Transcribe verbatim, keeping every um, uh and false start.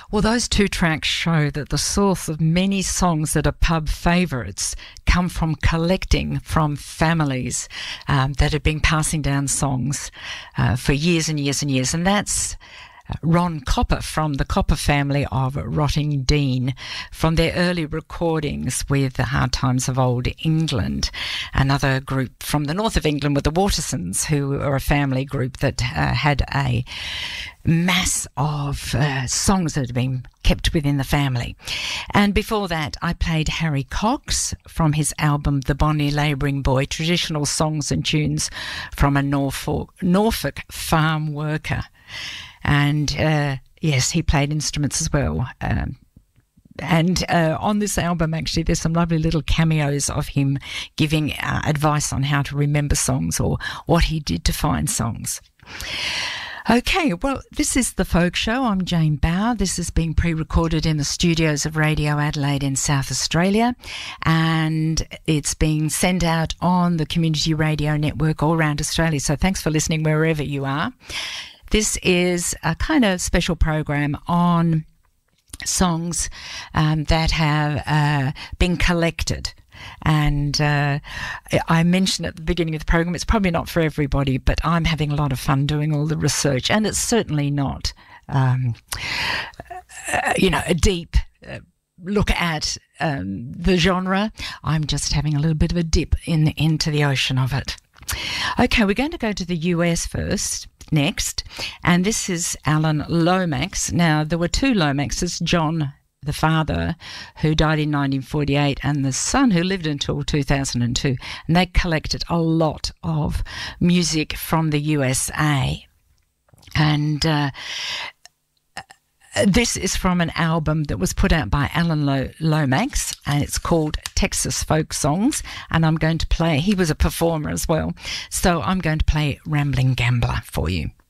Well, those two tracks show that the source of many songs that are pub favourites come from collecting from families um, that have been passing down songs uh, for years and years and years. And that's Ron Copper from the Copper family of Rottingdean, from their early recordings with the Hard Times of Old England. Another group from the north of England with the Watersons, who are a family group that uh, had a mass of uh, songs that had been kept within the family. And before that, I played Harry Cox from his album The Bonnie Labouring Boy, traditional songs and tunes from a Norfolk, Norfolk farm worker. And, uh, yes, he played instruments as well. Um, and uh, on this album, actually, there's some lovely little cameos of him giving uh, advice on how to remember songs or what he did to find songs. Okay, well, this is The Folk Show. I'm Jane Bauer. This is being pre-recorded in the studios of Radio Adelaide in South Australia, and it's being sent out on the Community Radio Network all around Australia. So thanks for listening wherever you are. This is a kind of special program on songs um, that have uh, been collected. And uh, I mentioned at the beginning of the program, it's probably not for everybody, but I'm having a lot of fun doing all the research. And it's certainly not, um, uh, you know, a deep uh, look at um, the genre. I'm just having a little bit of a dip in into the ocean of it. Okay, we're going to go to the U S first. Next, and this is Alan Lomax. Now, there were two Lomaxes, John, the father, who died in nineteen forty-eight, and the son, who lived until two thousand two, and they collected a lot of music from the U S A. And uh, this is from an album that was put out by Alan Lo- Lomax, and it's called Texas Folk Songs, and I'm going to play, he was a performer as well, so I'm going to play Rambling Gambler for you.